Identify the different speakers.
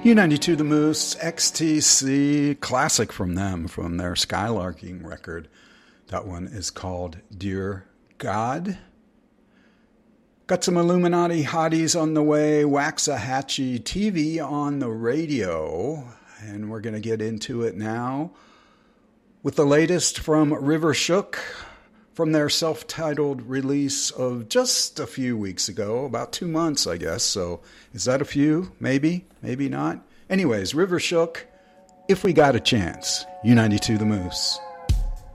Speaker 1: U92 The Moose, XTC, classic from them, from their Skylarking record. That one is called Dear God. Got some Illuminati hotties on the way, Waxahachie TV on the radio, and we're going to get into it now with the latest from River Shook from their self-titled release of just a few weeks ago, about 2 months, I guess. So is that a few? Maybe, maybe not. Anyways, River Shook, If We Got a Chance, U92 The Moose.